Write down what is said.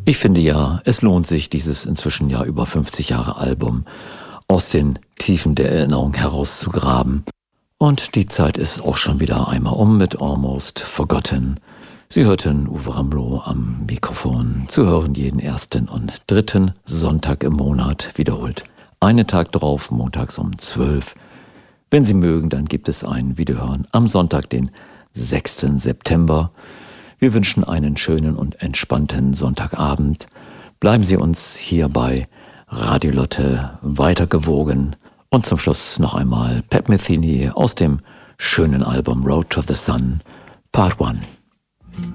Ich finde ja, es lohnt sich, dieses inzwischen ja über 50 Jahre Album aus den Tiefen der Erinnerung herauszugraben. Und die Zeit ist auch schon wieder einmal um mit Almost Forgotten. Sie hörten Uwe Ramlow am Mikrofon, zu hören jeden ersten und dritten Sonntag im Monat, wiederholt einen Tag drauf, montags um 12. Wenn Sie mögen, dann gibt es ein Wiederhören am Sonntag, den 6. September. Wir wünschen einen schönen und entspannten Sonntagabend. Bleiben Sie uns hier bei Radio Lotte weiter gewogen. Und zum Schluss noch einmal Pat Metheny aus dem schönen Album Road to the Sun, Part 1.